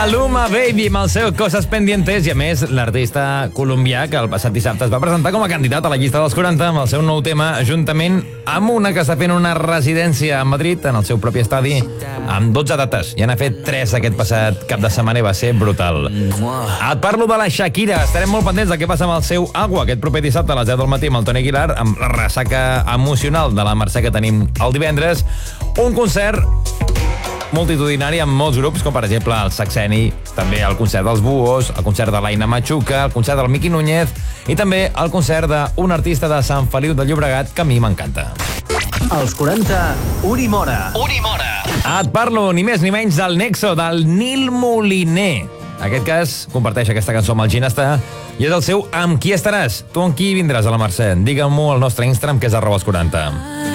Maluma Baby amb el seu Cosas Pendientes i, a més, l'artista colombià que el passat dissabte es va presentar com a candidat a la llista dels 40 amb el seu nou tema, juntament amb una que està fent una residència a Madrid, en el seu propi estadi, amb 12 dates. Ja n'ha fet 3 aquest passat cap de setmana i va ser brutal. Et parlo de la Shakira. Estarem molt pendents del que passa amb el seu Agua aquest proper dissabte a les 10 del matí amb el Toni Aguilar, amb la ressaca emocional de la Mercè que tenim el divendres. Un concert multitudinari amb molts grups, com per exemple el Saxeni, també el concert dels Buhos, el concert de l'Aina Machuca, el concert del Miqui Núñez i també el concert d'un artista de Sant Feliu de Llobregat que a mi m'encanta. Els 40, Última Hora. Última Hora. Et parlo ni més ni menys del Nexo, del Nil Moliner. En aquest cas, comparteix aquesta cançó amb el Ginesta i és el seu Amb qui estaràs? Tu amb qui vindràs a la Mercè? Digue-m'ho al nostre Instagram, que és @els40.